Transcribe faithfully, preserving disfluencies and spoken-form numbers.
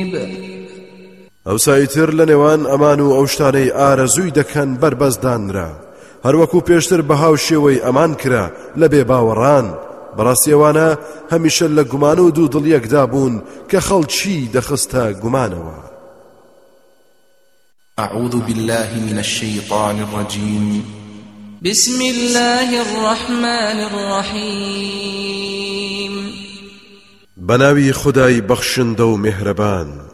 ئەو سایتر لە نێوان ئەمان و ئەو شتانەی ئارەزووی دەکەن بربەزدانرا هەروەکو پێشتر بە هاو شێوەی ئەمان کرا لە بێ باوەڕان بەڕاستیەوانە هەمیشە لە گومان و دوو دڵیەکدا بوون کە خەڵکی دەخستە گومانەوە. أعوذ بالله من الشيطان الرجيم بسم الله الرحمن الرحيم بناوي خداي بخشندو مهربان